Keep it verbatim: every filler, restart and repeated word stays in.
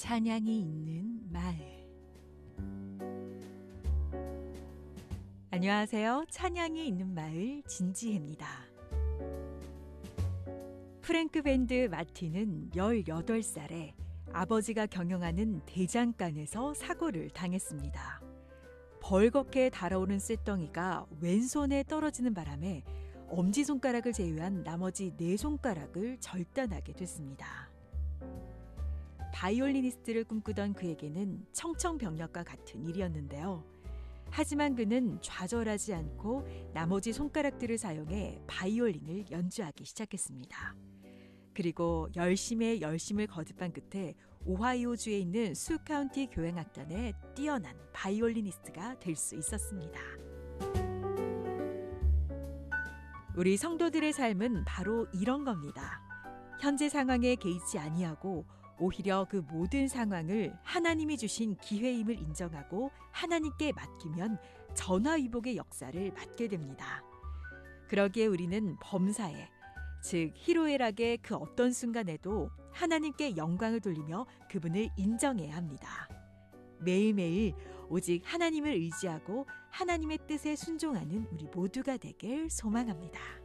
찬양이 있는 마을. 안녕하세요. 찬양이 있는 마을 진지혜입니다. 프랭크 밴드 마틴은 열여덟 살에 아버지가 경영하는 대장간에서 사고를 당했습니다. 벌겋게 달아오른 쇳덩이가 왼손에 떨어지는 바람에 엄지손가락을 제외한 나머지 네 손가락을 절단하게 됐습니다. 바이올리니스트를 꿈꾸던 그에게는 청천벽력과 같은 일이었는데요. 하지만 그는 좌절하지 않고 나머지 손가락들을 사용해 바이올린을 연주하기 시작했습니다. 그리고 열심에 열심을 거듭한 끝에 오하이오주에 있는 수 카운티 교향악단의 뛰어난 바이올리니스트가 될 수 있었습니다. 우리 성도들의 삶은 바로 이런 겁니다. 현재 상황에 개의치 아니하고 오히려 그 모든 상황을 하나님이 주신 기회임을 인정하고 하나님께 맡기면 전화위복의 역사를 맡게 됩니다. 그러기에 우리는 범사에, 즉 희로애락의 그 어떤 순간에도 하나님께 영광을 돌리며 그분을 인정해야 합니다. 매일매일 오직 하나님을 의지하고 하나님의 뜻에 순종하는 우리 모두가 되길 소망합니다.